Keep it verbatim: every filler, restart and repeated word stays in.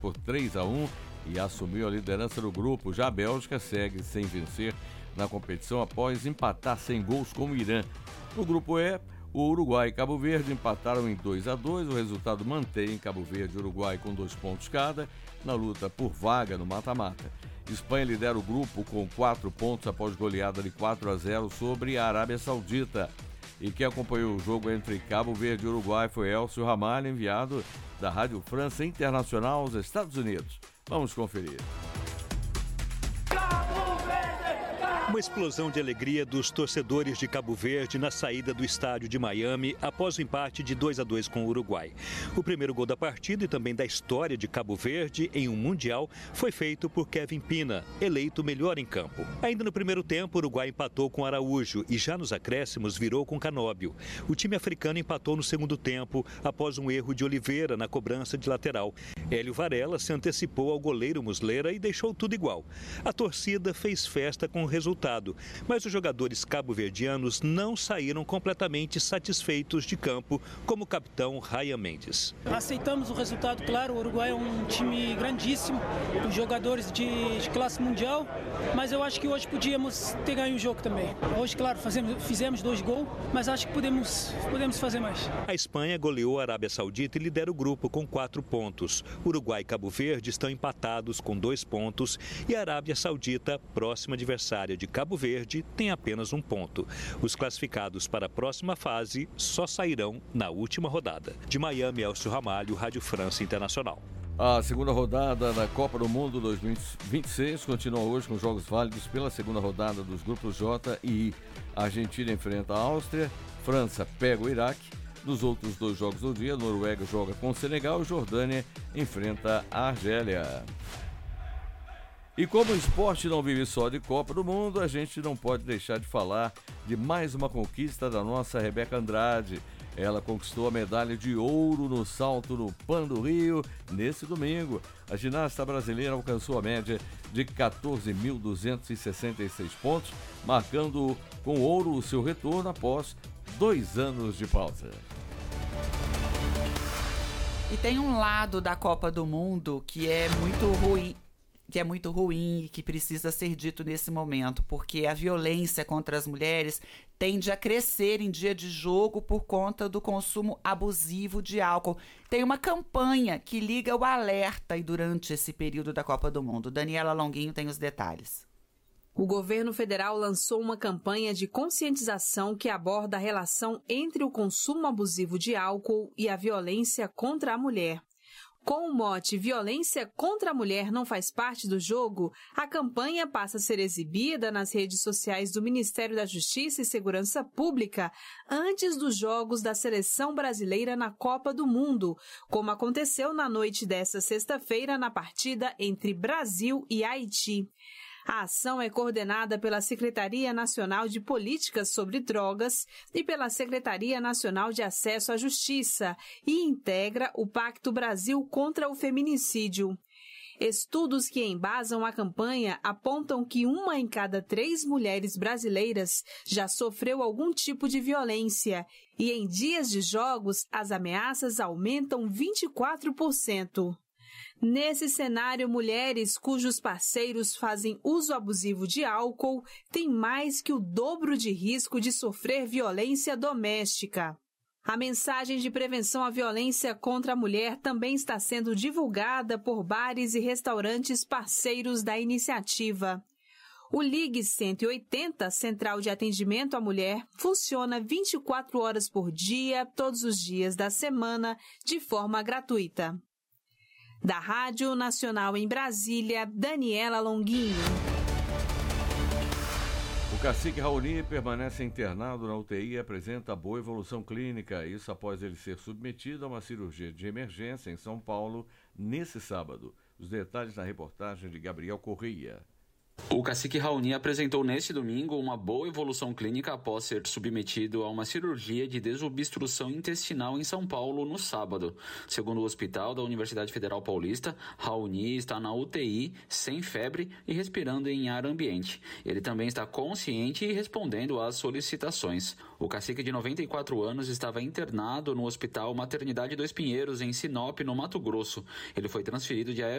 por três a um e assumiu a liderança do grupo. Já a Bélgica segue sem vencer na competição após empatar sem gols com o Irã. No grupo E, o Uruguai e Cabo Verde empataram em dois a dois. O resultado mantém Cabo Verde e Uruguai com dois pontos cada na luta por vaga no mata-mata. Espanha lidera o grupo com quatro pontos após goleada de quatro a zero sobre a Arábia Saudita. E quem acompanhou o jogo entre Cabo Verde e Uruguai foi Elcio Ramalho, enviado da Rádio França Internacional aos Estados Unidos. Vamos conferir. Uma explosão de alegria dos torcedores de Cabo Verde na saída do estádio de Miami após o empate de dois a dois com o Uruguai. O primeiro gol da partida e também da história de Cabo Verde em um Mundial foi feito por Kevin Pina, eleito melhor em campo. Ainda no primeiro tempo, o Uruguai empatou com Araújo e já nos acréscimos virou com Canóbio. O time africano empatou no segundo tempo após um erro de Oliveira na cobrança de lateral. Hélio Varela se antecipou ao goleiro Muslera e deixou tudo igual. A torcida fez festa com o resultado, mas os jogadores cabo-verdianos não saíram completamente satisfeitos de campo, como o capitão Ryan Mendes. Aceitamos o resultado, claro, o Uruguai é um time grandíssimo, com jogadores de, de classe mundial, mas eu acho que hoje podíamos ter ganho o jogo também. Hoje, claro, fazemos, fizemos dois gols, mas acho que podemos, podemos fazer mais. A Espanha goleou a Arábia Saudita e lidera o grupo com quatro pontos. Uruguai e Cabo Verde estão empatados com dois pontos e a Arábia Saudita, próxima adversária de Cabo Verde, tem apenas um ponto. Os classificados para a próxima fase só sairão na última rodada. De Miami, Elcio Ramalho, Rádio França Internacional. A segunda rodada da Copa do Mundo dois mil e vinte e seis continua hoje com jogos válidos pela segunda rodada dos grupos J e I. A Argentina enfrenta a Áustria, França pega o Iraque. Nos outros dois jogos do dia, a Noruega joga com o Senegal e Jordânia enfrenta a Argélia. E como o esporte não vive só de Copa do Mundo, a gente não pode deixar de falar de mais uma conquista da nossa Rebeca Andrade. Ela conquistou a medalha de ouro no salto no Pan do Rio nesse domingo. A ginasta brasileira alcançou a média de quatorze mil duzentos e sessenta e seis pontos, marcando com ouro o seu retorno após dois anos de pausa. E tem um lado da Copa do Mundo que é muito ruim. que é muito ruim e que precisa ser dito nesse momento, porque a violência contra as mulheres tende a crescer em dia de jogo por conta do consumo abusivo de álcool. Tem uma campanha que liga o alerta e durante esse período da Copa do Mundo. Daniela Longuinho tem os detalhes. O governo federal lançou uma campanha de conscientização que aborda a relação entre o consumo abusivo de álcool e a violência contra a mulher. Com o mote Violência contra a Mulher não faz parte do jogo, a campanha passa a ser exibida nas redes sociais do Ministério da Justiça e Segurança Pública antes dos jogos da seleção brasileira na Copa do Mundo, como aconteceu na noite desta sexta-feira na partida entre Brasil e Haiti. A ação é coordenada pela Secretaria Nacional de Políticas sobre Drogas e pela Secretaria Nacional de Acesso à Justiça e integra o Pacto Brasil contra o Feminicídio. Estudos que embasam a campanha apontam que uma em cada três mulheres brasileiras já sofreu algum tipo de violência e em dias de jogos as ameaças aumentam vinte e quatro por cento. Nesse cenário, mulheres cujos parceiros fazem uso abusivo de álcool têm mais que o dobro de risco de sofrer violência doméstica. A mensagem de prevenção à violência contra a mulher também está sendo divulgada por bares e restaurantes parceiros da iniciativa. O Ligue cento e oitenta, Central de Atendimento à Mulher, funciona vinte e quatro horas por dia, todos os dias da semana, de forma gratuita. Da Rádio Nacional em Brasília, Daniela Longuinho. O cacique Raoni permanece internado na U T I e apresenta boa evolução clínica. Isso após ele ser submetido a uma cirurgia de emergência em São Paulo nesse sábado. Os detalhes na reportagem de Gabriel Correia. O cacique Raoni apresentou neste domingo uma boa evolução clínica após ser submetido a uma cirurgia de desobstrução intestinal em São Paulo no sábado. Segundo o Hospital da Universidade Federal Paulista, Raoni está na U T I, sem febre e respirando em ar ambiente. Ele também está consciente e respondendo às solicitações. O cacique de noventa e quatro anos estava internado no Hospital Maternidade Dois Pinheiros, em Sinop, no Mato Grosso. Ele foi transferido de